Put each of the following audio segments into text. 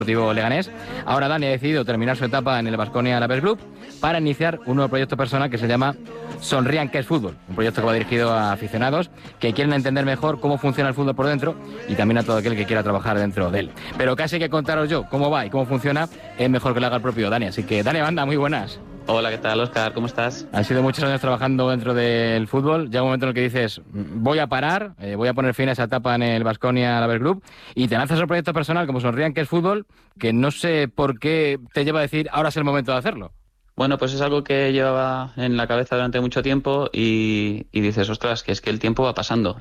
Deportivo Leganés. Ahora Dani ha decidido terminar su etapa en el Baskonia Alavés Club para iniciar un nuevo proyecto personal que se llama Sonrían que es fútbol, un proyecto que va dirigido a aficionados que quieren entender mejor cómo funciona el fútbol por dentro y también a todo aquel que quiera trabajar dentro de él. Pero casi que contaros yo cómo va y cómo funciona es mejor que lo haga el propio Dani. Así que Dani Banda, muy buenas. Hola, ¿qué tal, Óscar? ¿Cómo estás? Han sido muchos años trabajando dentro del fútbol. Llega un momento en el que dices, voy a parar, voy a poner fin a esa etapa en el Baskonia Alavés Club, y te lanzas al proyecto personal como Sonrían que es fútbol, que no sé por qué te lleva a decir, ahora es el momento de hacerlo. Bueno, pues es algo que llevaba en la cabeza durante mucho tiempo y dices, ostras, que es que el tiempo va pasando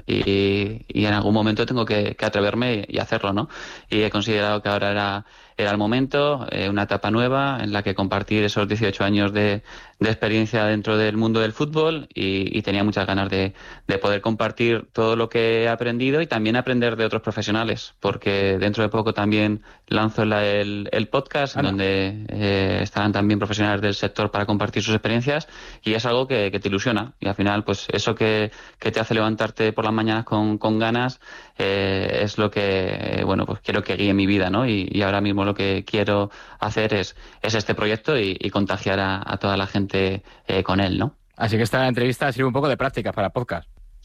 y en algún momento tengo que atreverme y hacerlo, ¿no? Y he considerado que ahora era el momento, una etapa nueva en la que compartir esos 18 años de experiencia dentro del mundo del fútbol y tenía muchas ganas de poder compartir todo lo que he aprendido y también aprender de otros profesionales, porque dentro de poco también lanzo el podcast, en donde estarán también profesionales del sector para compartir sus experiencias, y es algo que te ilusiona, y al final pues eso que te hace levantarte por las mañanas con ganas es lo que bueno, pues quiero que guíe mi vida, ¿no? Y ahora mismo lo que quiero hacer es este proyecto y contagiar a toda la gente con él, ¿no? Así que esta entrevista sirve un poco de práctica para podcast.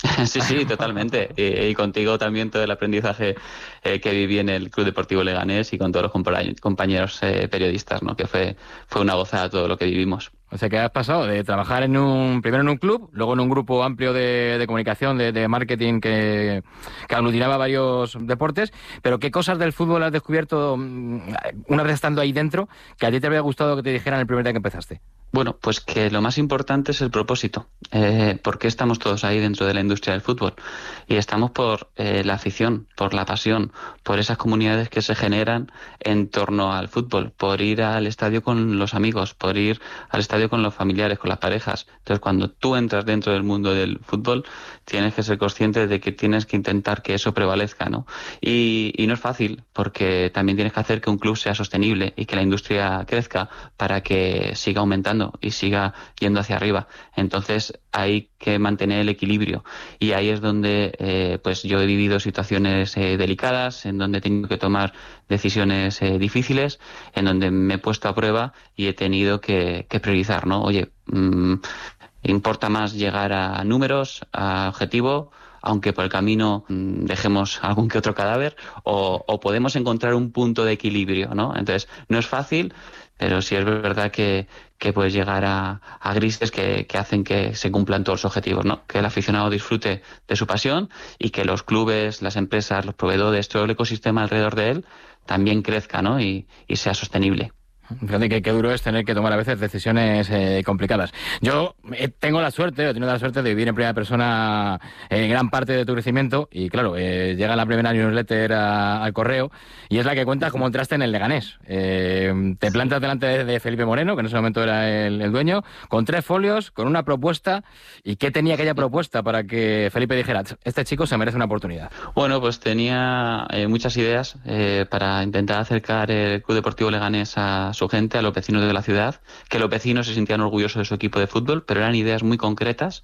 Sí, totalmente. Y contigo también todo el aprendizaje que viví en el Club Deportivo Leganés y con todos los compañeros periodistas, ¿no? Que fue una gozada todo lo que vivimos. O sea que has pasado de trabajar primero en un club, luego en un grupo amplio de comunicación, de marketing que aglutinaba varios deportes, pero ¿qué cosas del fútbol has descubierto una vez estando ahí dentro que a ti te habría gustado que te dijeran el primer día que empezaste? Bueno, pues que lo más importante es el propósito. ¿Por qué estamos todos ahí dentro de la industria del fútbol? Y estamos por la afición, por la pasión, por esas comunidades que se generan en torno al fútbol, por ir al estadio con los amigos, por ir al estadio con los familiares, con las parejas. Entonces, cuando tú entras dentro del mundo del fútbol, tienes que ser consciente de que tienes que intentar que eso prevalezca, ¿no? Y no es fácil, porque también tienes que hacer que un club sea sostenible y que la industria crezca para que siga aumentando y siga yendo hacia arriba. Entonces hay que mantener el equilibrio, y ahí es donde pues yo he vivido situaciones delicadas, en donde he tenido que tomar decisiones difíciles, en donde me he puesto a prueba y he tenido que priorizar, ¿no? Oye, importa más llegar a números, a objetivo, aunque por el camino dejemos algún que otro cadáver, o podemos encontrar un punto de equilibrio, ¿no? Entonces, no es fácil, pero sí es verdad que puedes llegar a grises que hacen que se cumplan todos los objetivos, ¿no? Que el aficionado disfrute de su pasión y que los clubes, las empresas, los proveedores, todo el ecosistema alrededor de él también crezca, ¿no? Y sea sostenible. Fíjate qué duro es tener que tomar a veces decisiones complicadas. Yo he tenido la suerte de vivir en primera persona gran parte de tu crecimiento, y claro, llega la primera newsletter al correo y es la que cuenta cómo entraste en el Leganés. Te plantas delante de Felipe Moreno, que en ese momento era el dueño, con 3 folios, con una propuesta. ¿Y qué tenía aquella propuesta para que Felipe dijera, este chico se merece una oportunidad? Bueno, pues tenía muchas ideas para intentar acercar el Club Deportivo Leganés a su gente, a los vecinos de la ciudad, que los vecinos se sintieran orgullosos de su equipo de fútbol, pero eran ideas muy concretas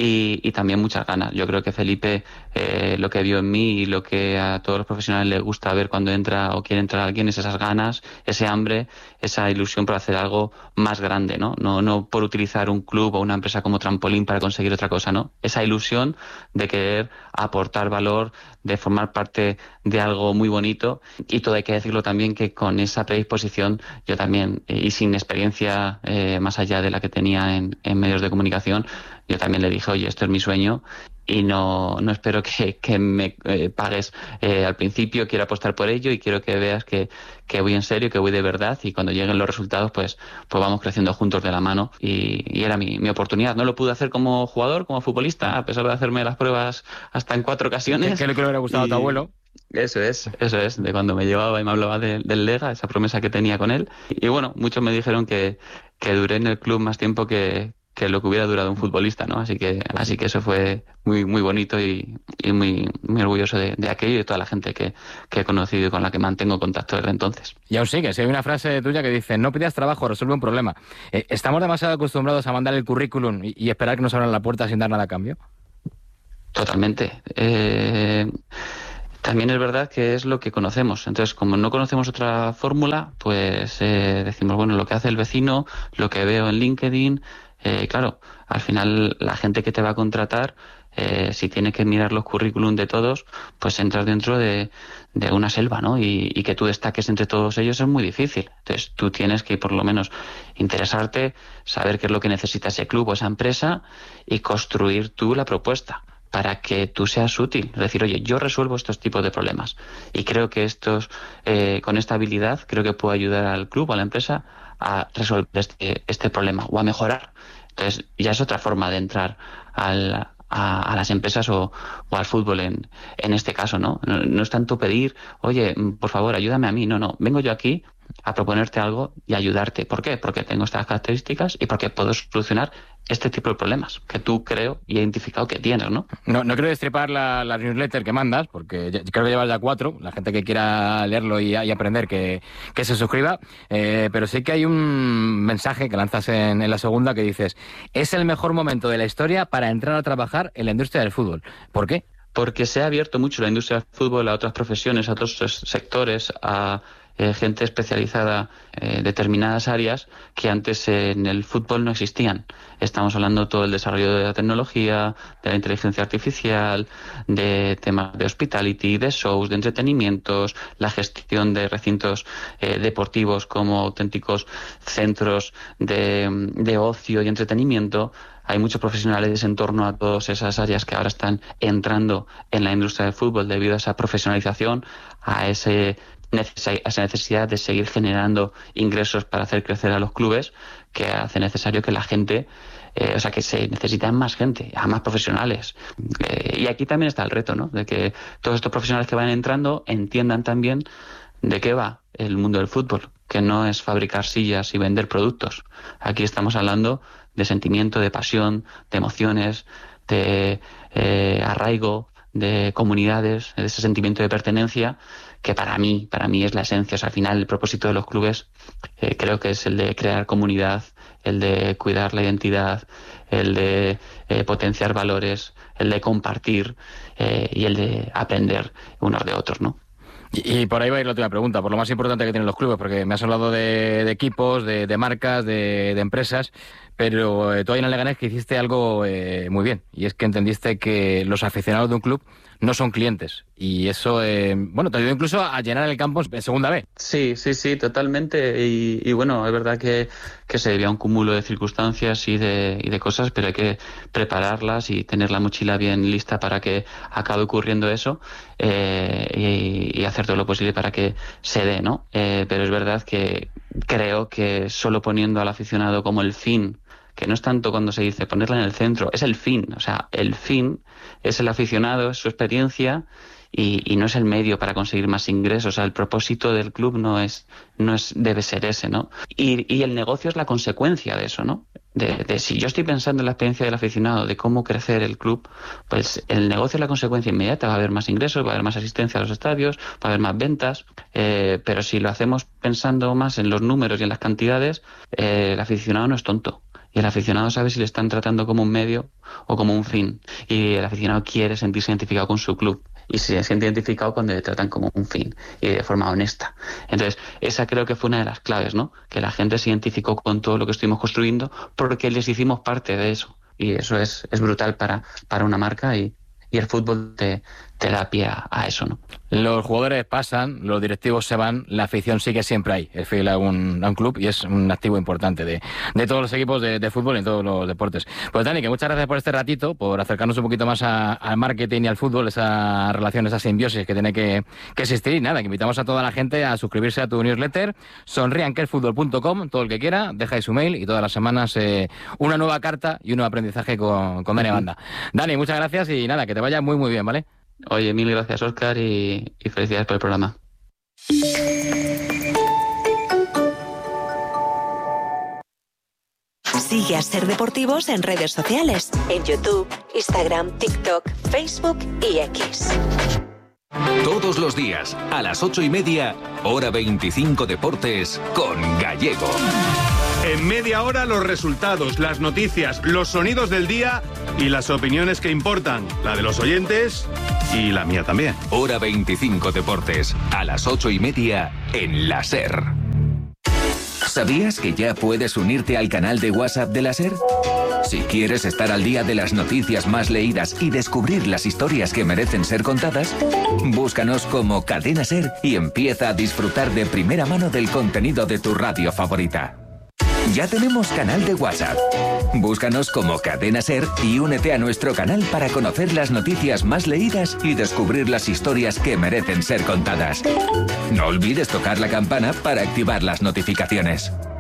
y también muchas ganas. Yo creo que Felipe lo que vio en mí y lo que a todos los profesionales les gusta ver cuando entra o quiere entrar alguien es esas ganas, ese hambre, esa ilusión por hacer algo más grande, ¿no? No por utilizar un club o una empresa como trampolín para conseguir otra cosa, ¿no? Esa ilusión de querer aportar valor, de formar parte de algo muy bonito, y todo hay que decirlo también que con esa predisposición yo también, y sin experiencia más allá de la que tenía en medios de comunicación, yo también le dije, oye, esto es mi sueño y no espero que me pagues al principio, quiero apostar por ello y quiero que veas que voy en serio, que voy de verdad, y cuando lleguen los resultados pues vamos creciendo juntos de la mano, y era mi oportunidad. No lo pude hacer como jugador, como futbolista, a pesar de hacerme las pruebas hasta en 4 ocasiones. ¿Qué le hubiera gustado a tu abuelo? Eso es, de cuando me llevaba y me hablaba del Lega, esa promesa que tenía con él. Y bueno, muchos me dijeron que duré en el club más tiempo que lo que hubiera durado un futbolista, ¿no? Así que eso fue muy muy bonito y muy muy orgulloso de aquello y de toda la gente que he conocido y con la que mantengo contacto desde entonces. Y aún sigue, hay una frase tuya que dice, no pidas trabajo, resuelve un problema. ¿Estamos demasiado acostumbrados a mandar el currículum y esperar que nos abran la puerta sin dar nada a cambio? Totalmente. También es verdad que es lo que conocemos. Entonces, como no conocemos otra fórmula, pues decimos, bueno, lo que hace el vecino, lo que veo en LinkedIn, claro, al final la gente que te va a contratar, si tiene que mirar los currículum de todos, pues entras dentro de una selva, ¿no? Y que tú destaques entre todos ellos es muy difícil. Entonces tú tienes que por lo menos interesarte, saber qué es lo que necesita ese club o esa empresa y construir tú la propuesta para que tú seas útil. Es decir, oye, yo resuelvo estos tipos de problemas y creo que con esta habilidad creo que puedo ayudar al club o a la empresa a resolver este problema o a mejorar. Entonces ya es otra forma de entrar a las empresas o al fútbol en este caso, ¿no? No es tanto pedir, oye, por favor, ayúdame a mí. No, vengo yo aquí a proponerte algo y ayudarte. ¿Por qué? Porque tengo estas características y porque puedo solucionar este tipo de problemas que tú creo y he identificado que tienes, ¿no? No quiero destripar la newsletter que mandas, porque creo que llevas ya 4. La gente que quiera leerlo y aprender que se suscriba. Pero sí que hay un mensaje que lanzas en la segunda que dices: es el mejor momento de la historia para entrar a trabajar en la industria del fútbol. ¿Por qué? Porque se ha abierto mucho la industria del fútbol a otras profesiones, a otros sectores, a gente especializada en determinadas áreas que antes en el fútbol no existían. Estamos hablando todo el desarrollo de la tecnología, de la inteligencia artificial, de temas de hospitality, de shows, de entretenimientos, la gestión de recintos deportivos como auténticos centros de ocio y entretenimiento. Hay muchos profesionales en torno a todas esas áreas que ahora están entrando en la industria del fútbol debido a esa profesionalización, a esa necesidad de seguir generando ingresos para hacer crecer a los clubes, que hace necesario que la gente, que se necesitan más gente, a más profesionales. Y aquí también está el reto, ¿no? De que todos estos profesionales que van entrando entiendan también de qué va el mundo del fútbol, que no es fabricar sillas y vender productos. Aquí estamos hablando de sentimiento, de pasión, de emociones, de arraigo, de comunidades, de ese sentimiento de pertenencia que para mí es la esencia. O sea, al final el propósito de los clubes creo que es el de crear comunidad, el de cuidar la identidad, el de potenciar valores, el de compartir y el de aprender unos de otros, ¿no? Y por ahí va a ir la última pregunta, por lo más importante que tienen los clubes, porque me has hablado de equipos, de marcas, de empresas, pero tú ahí en el Leganés que hiciste algo muy bien, y es que entendiste que los aficionados de un club no son clientes, y eso, te ayudó incluso a llenar el campo en segunda B. Sí, totalmente, y bueno, es verdad que se debía a un cúmulo de circunstancias y de cosas, pero hay que prepararlas y tener la mochila bien lista para que acabe ocurriendo eso, y hacer todo lo posible para que se dé, ¿no? Pero es verdad que creo que solo poniendo al aficionado como el fin, que no es tanto cuando se dice ponerla en el centro, es el fin. O sea, el fin es el aficionado, es su experiencia y no es el medio para conseguir más ingresos. O sea, el propósito del club debe ser ese, ¿no? Y el negocio es la consecuencia de eso, ¿no? De si yo estoy pensando en la experiencia del aficionado, de cómo crecer el club, pues el negocio es la consecuencia inmediata. Va a haber más ingresos, va a haber más asistencia a los estadios, va a haber más ventas, pero si lo hacemos pensando más en los números y en las cantidades, el aficionado no es tonto. Y el aficionado sabe si le están tratando como un medio o como un fin. Y el aficionado quiere sentirse identificado con su club. Y se siente identificado cuando le tratan como un fin y de forma honesta. Entonces, esa creo que fue una de las claves, ¿no? Que la gente se identificó con todo lo que estuvimos construyendo porque les hicimos parte de eso. Y eso es brutal para una marca y el fútbol te da pie a eso, ¿no? Los jugadores pasan, los directivos se van, la afición sigue siempre ahí, es fiel a un club y es un activo importante de todos los equipos de fútbol y en todos los deportes. Pues Dani, que muchas gracias por este ratito, por acercarnos un poquito más al marketing y al fútbol, esa relación, esa simbiosis que tiene que existir. Y nada, que invitamos a toda la gente a suscribirse a tu newsletter, sonrianqueelfutbol.com, todo el que quiera, dejáis su mail y todas las semanas una nueva carta y un nuevo aprendizaje con Dani Banda. Dani, muchas gracias y nada, que te vaya muy muy bien, ¿vale? Oye, mil gracias, Óscar, y felicidades por el programa. Sigue a Ser Deportivos en redes sociales, en YouTube, Instagram, TikTok, Facebook y X. Todos los días, a las 8:30, hora 25 Deportes, con Gallego. En media hora los resultados, las noticias, los sonidos del día y las opiniones que importan. La de los oyentes Y la mía también. Hora 25 Deportes, a las 8:30 en la SER. ¿Sabías que ya puedes unirte al canal de WhatsApp de la SER? Si quieres estar al día de las noticias más leídas y descubrir las historias que merecen ser contadas, búscanos como Cadena SER y empieza a disfrutar de primera mano del contenido de tu radio favorita. Ya tenemos canal de WhatsApp. Búscanos como Cadena SER y únete a nuestro canal para conocer las noticias más leídas y descubrir las historias que merecen ser contadas. No olvides tocar la campana para activar las notificaciones.